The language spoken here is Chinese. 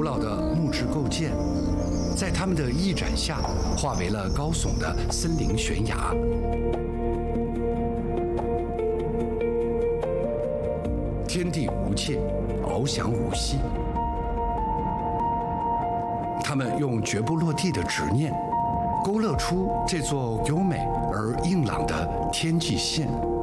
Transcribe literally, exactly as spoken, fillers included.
老的木质构建，在他们的翼展下，化为了高耸的森林悬崖。天地无界，翱翔无息。他们用绝不落地的执念，勾勒出这座优美而硬朗的天际线。